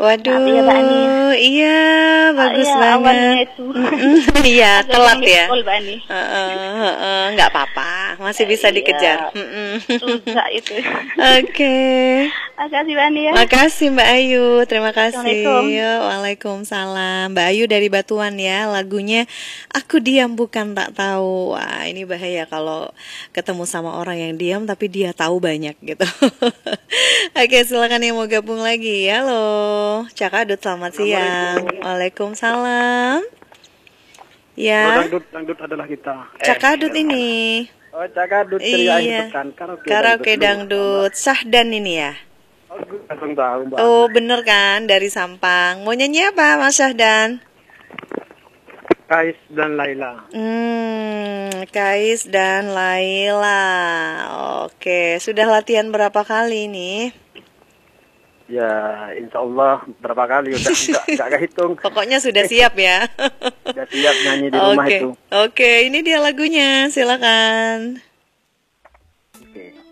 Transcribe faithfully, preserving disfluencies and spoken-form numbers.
Waduh, ya, Mbak Ani. Iya, bagus ya, banget. Itu. Iya, telat ya. Mbak Ani. Uh, uh, uh, nggak apa-apa, masih bisa Iya, dikejar. susah itu. Oke. Makasih Mbak Ani ya. Makasih Mbak Ayu, terima kasih. Assalamualaikum. Waalaikumsalam. Mbak Ayu dari Batuan ya, lagunya Aku Diam Bukan Tak Tahu. Wah, ini bahaya kalau ketemu sama orang yang diam tapi dia tahu banyak gitu. Oke, silakan yang mau gabung lagi. Halo, Cak Adut, selamat siang. Waalaikumsalam. Ya. Dangdut, dangdut adalah kita. Cak Adut eh, ini. Oh, Cak Adut. Iya. Karaoke, Karaoke dangdut. Syahdan ini ya. Oh, tahu, Mbak. Oh, bener kan, dari Sampang. Mau nyanyi apa, Mas Syahdan? Kais dan Laila. Hmm, Kais dan Laila. Oke, sudah latihan berapa kali nih? Ya, insya Allah berapa kali udah nggak nggak kehitung. Pokoknya sudah siap ya. Sudah siap nyanyi di rumah Oke. itu. Oke, ini dia lagunya. Silakan. Oke.